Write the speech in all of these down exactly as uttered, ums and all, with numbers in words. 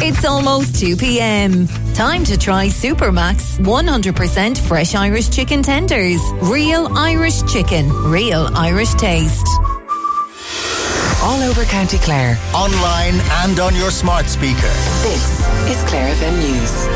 It's almost two p.m. Time to try Supermax one hundred percent fresh Irish chicken tenders. Real Irish chicken. Real Irish taste. All over County Clare. Online and on your smart speaker. This is Clare F M News.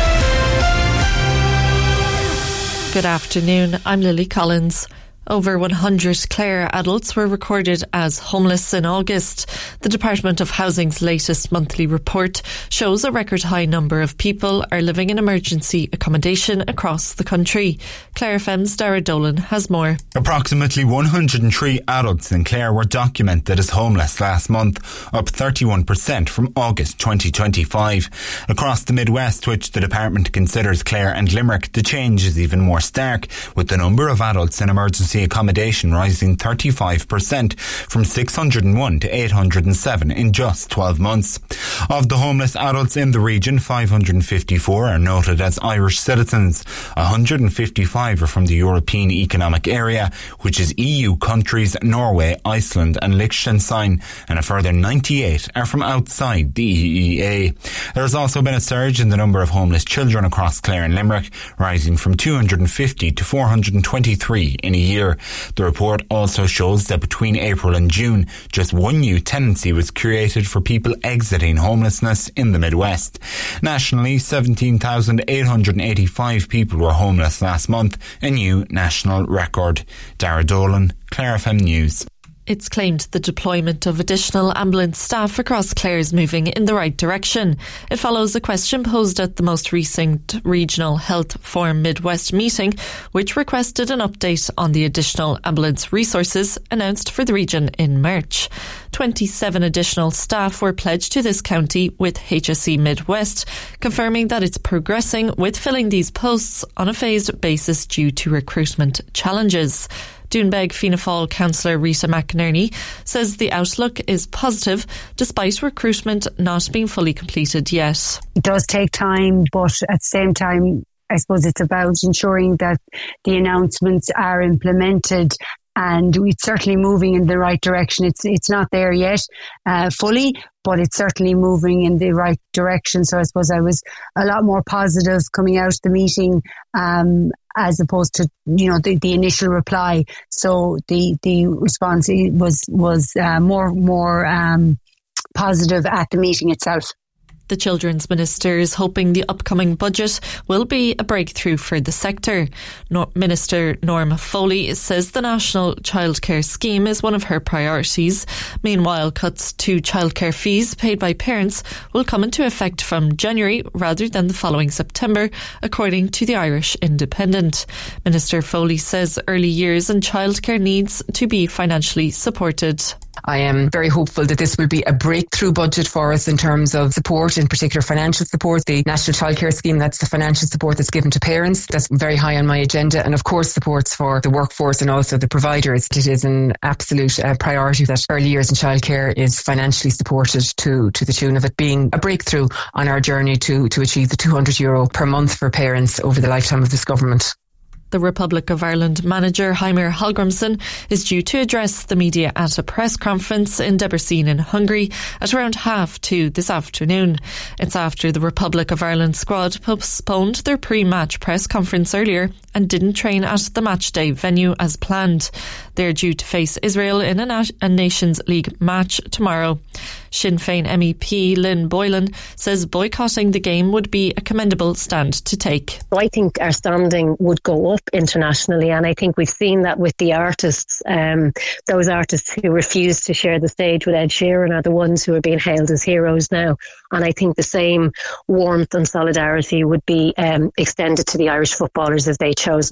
Good afternoon, I'm Lily Collins. Over one hundred Clare adults were recorded as homeless in August. The Department of Housing's latest monthly report shows a record high number of people are living in emergency accommodation across the country. Clare F M's Dara Dolan has more. Approximately one hundred three adults in Clare were documented as homeless last month, up thirty-one percent from August twenty twenty-five. Across the Midwest, which the department considers Clare and Limerick, the change is even more stark, with the number of adults in emergency accommodation rising thirty-five percent from six hundred one to eight hundred seven in just twelve months. Of the homeless adults in the region, five hundred fifty-four are noted as Irish citizens. one hundred fifty-five are from the European Economic Area, which is E U countries Norway, Iceland and Liechtenstein, and a further ninety-eight are from outside the E E A. There has also been a surge in the number of homeless children across Clare and Limerick, rising from two hundred fifty to four hundred twenty-three in a year. The report also shows that between April and June, just one new tenancy was created for people exiting homelessness in the Midwest. Nationally, seventeen thousand eight hundred eighty-five people were homeless last month, a new national record. Dara Dolan, Clare F M News. It's claimed the deployment of additional ambulance staff across Clare is moving in the right direction. It follows a question posed at the most recent Regional Health Forum Midwest meeting, which requested an update on the additional ambulance resources announced for the region in March. twenty-seven additional staff were pledged to this county, with H S E Midwest confirming that it's progressing with filling these posts on a phased basis due to recruitment challenges. Doonbeg Fianna Fáil councillor Rita McInerney says the outlook is positive despite recruitment not being fully completed yet. It does take time, but at the same time, I suppose it's about ensuring that the announcements are implemented, and it's certainly moving in the right direction. It's it's not there yet uh, fully, but it's certainly moving in the right direction. So I suppose I was a lot more positive coming out of the meeting um, as opposed to, you know, the, the initial reply. So the the response was was uh, more more um, positive at the meeting itself. The Children's Minister is hoping the upcoming budget will be a breakthrough for the sector. No- Minister Norma Foley says the National Childcare Scheme is one of her priorities. Meanwhile, cuts to childcare fees paid by parents will come into effect from January rather than the following September, according to the Irish Independent. Minister Foley says early years and childcare needs to be financially supported. I am very hopeful that this will be a breakthrough budget for us in terms of support, in particular financial support. The National Childcare Scheme, that's the financial support that's given to parents. That's very high on my agenda. And of course, supports for the workforce and also the providers. It is an absolute uh, priority that early years in childcare is financially supported to, to the tune of it being a breakthrough on our journey to, to achieve the two hundred euro per month for parents over the lifetime of this government. The Republic of Ireland manager Heimir Hallgrímsson is due to address the media at a press conference in Debrecen in Hungary at around half two this afternoon. It's after the Republic of Ireland squad postponed their pre-match press conference earlier and didn't train at the matchday venue as planned. They're due to face Israel in a, na- a Nations League match tomorrow. Sinn Féin M E P Lynn Boylan says boycotting the game would be a commendable stand to take. I think our standing would go up internationally, and I think we've seen that with the artists. Um, those artists who refuse to share the stage with Ed Sheeran are the ones who are being hailed as heroes now, and I think the same warmth and solidarity would be um, extended to the Irish footballers if they chose